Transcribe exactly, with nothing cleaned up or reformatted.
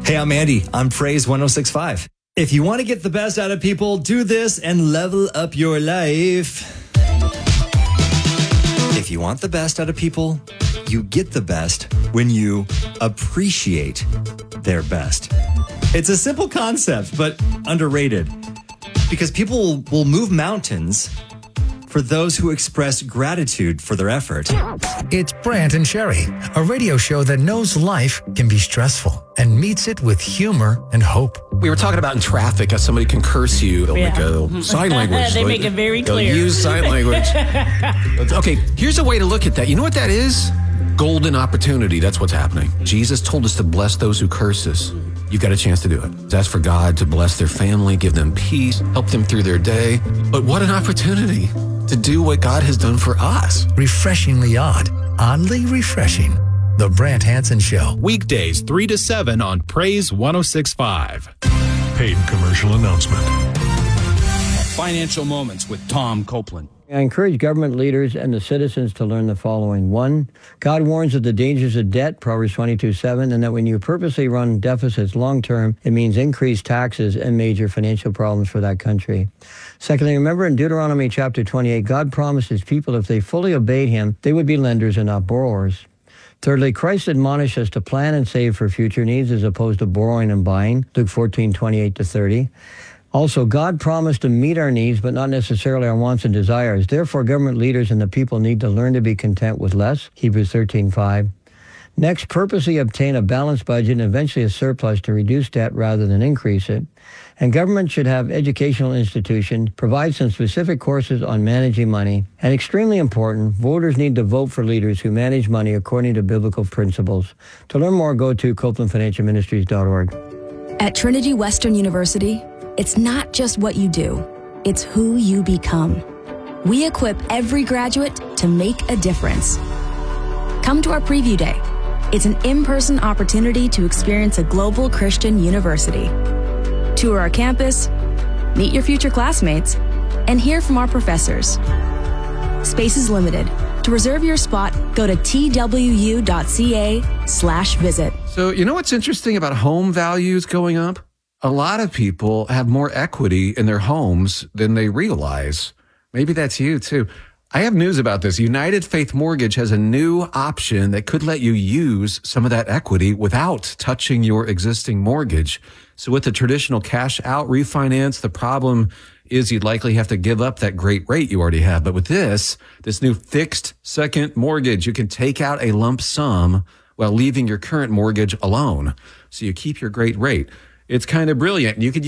Hey, I'm Andy. I'm Praise one oh six point five. If you want to get the best out of people, do this and level up your life. If you want the best out of people, you get the best when you appreciate their best. It's a simple concept, but underrated, because people will move mountains for those who express gratitude for their effort. It's Brant and Sherry, a radio show that knows life can be stressful and meets it with humor and hope. We were talking about in traffic how somebody can curse you. They'll Yeah. make a sign language. They make it very They'll clear. use sign language. Okay, here's a way to look at that. You know what that is? Golden opportunity. That's what's happening. Jesus told us to bless those who curse us. You've got a chance to do it. Ask for God to bless their family, give them peace, help them through their day. But what an opportunity to do what God has done for us. Refreshingly odd, oddly refreshing. The Brant Hansen Show. Weekdays three to seven on Praise one oh six point five. Paid commercial announcement. Financial Moments with Tom Copeland. I encourage government leaders and the citizens to learn the following. One, God warns of the dangers of debt, Proverbs twenty-two seven, and that when you purposely run deficits long-term, it means increased taxes and major financial problems for that country. Secondly, remember in Deuteronomy chapter twenty-eight, God promised his people if they fully obeyed him, they would be lenders and not borrowers. Thirdly, Christ admonished us to plan and save for future needs as opposed to borrowing and buying, Luke fourteen twenty-eight to thirty. Also, God promised to meet our needs, but not necessarily our wants and desires. Therefore, government leaders and the people need to learn to be content with less, Hebrews thirteen five. Next, purposely obtain a balanced budget and eventually a surplus to reduce debt rather than increase it. And government should have educational institutions, provide some specific courses on managing money. And extremely important, voters need to vote for leaders who manage money according to biblical principles. To learn more, go to copeland financial ministries dot org. At Trinity Western University, it's not just what you do, it's who you become. We equip every graduate to make a difference. Come to our preview day. It's an in-person opportunity to experience a global Christian university. Tour our campus, meet your future classmates, and hear from our professors. Space is limited. To reserve your spot, go to twu.ca slash visit. So, you know what's interesting about home values going up? A lot of people have more equity in their homes than they realize. Maybe that's you too. I have news about this. United Faith Mortgage has a new option that could let you use some of that equity without touching your existing mortgage. So with the traditional cash out refinance, the problem is you'd likely have to give up that great rate you already have. But with this, this new fixed second mortgage, you can take out a lump sum while leaving your current mortgage alone. So you keep your great rate. It's kind of brilliant. You could